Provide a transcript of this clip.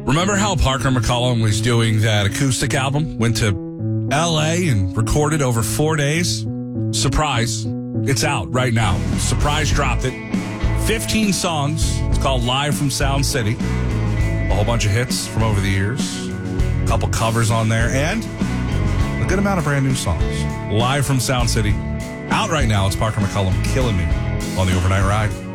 Remember how Parker McCollum was doing that acoustic album? Went to L.A. and recorded over 4 days? Surprise. It's out right now. Surprise dropped it. 15 songs. It's called Live from Sound City. A whole bunch of hits from over the years. A couple covers on there. And a good amount of brand new songs. Live from Sound City. Out right now. It's Parker McCollum, Killing Me on the Overnight Ride.